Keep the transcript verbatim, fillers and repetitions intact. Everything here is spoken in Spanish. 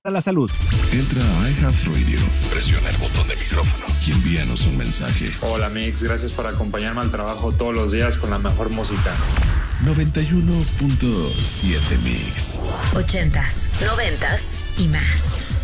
para la salud. Entra a iHeartRadio, presiona el botón de micrófono y envíanos un mensaje. Hola Mix, gracias por acompañarme al trabajo todos los días con la mejor música. noventa y uno punto siete Mix. Ochentas, noventas y más.